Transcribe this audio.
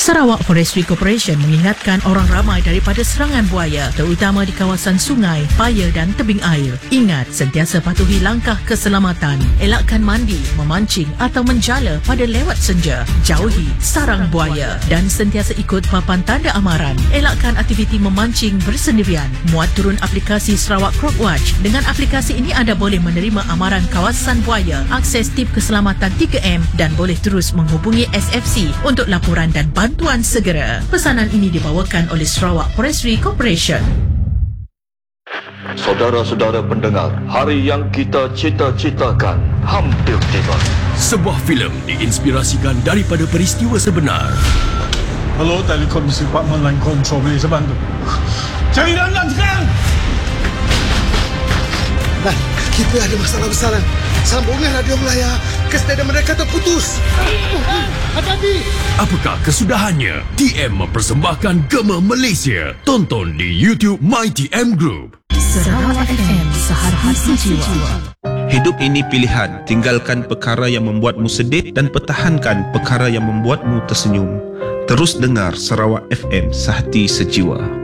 Sarawak Forestry Corporation mengingatkan orang ramai daripada serangan buaya, terutama di kawasan sungai, paya dan tebing air. Ingat, sentiasa patuhi langkah keselamatan. Elakkan mandi, memancing atau menjala pada lewat senja. Jauhi sarang buaya dan sentiasa ikut papan tanda amaran. Elakkan aktiviti memancing bersendirian. Muat turun aplikasi Sarawak Crockwatch. Dengan aplikasi ini anda boleh menerima amaran kawasan buaya, akses tip keselamatan 3M dan boleh terus menghubungi SFC untuk laporan dan bantuan segera. Pesanan ini dibawakan oleh Sarawak Forestry Corporation. Saudara-saudara pendengar, hari yang kita cita-citakan hampir tiba. Sebuah filem diinspirasikan daripada peristiwa sebenar. Hello, Telekom Department Line Control, boleh saya bantu? Cari dandan sekarang! Nah, kita ada masalah besaran. Sambungan radio Melaya ke stadium mereka terputus. Hati-hati! Apakah kesudahannya? TM mempersembahkan Gema Malaysia. Tonton di YouTube MyTM Group. Sarawak FM, seharhati jiwa. Hidup ini pilihan. Tinggalkan perkara yang membuatmu sedih dan pertahankan perkara yang membuatmu tersenyum. Terus dengar Sarawak FM, sehati sejiwa.